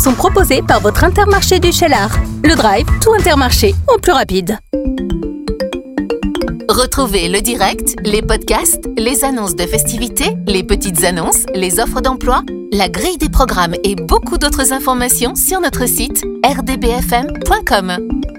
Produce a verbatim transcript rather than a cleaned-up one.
sont proposés par votre Intermarché du Cheylard. Le Drive, tout Intermarché, en plus rapide. Retrouvez le direct, les podcasts, les annonces de festivités, les petites annonces, les offres d'emploi, la grille des programmes et beaucoup d'autres informations sur notre site r d b f m point com.